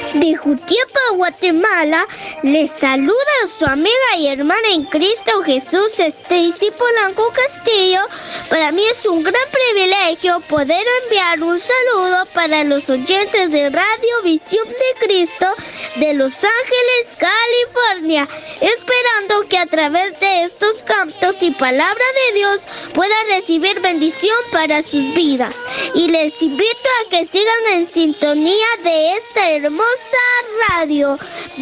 De Jutiapa, Guatemala, les saluda su amiga y hermana en Cristo Jesús, Stacy Polanco Castillo. Para mí es un gran privilegio poder enviar un saludo para los oyentes de Radio Visión de Cristo de Los Ángeles, California, esperando que a través de estos cantos y palabra de Dios puedan recibir bendición para sus vidas. Y les invito a que sigan en sintonía de esta hermosa radio.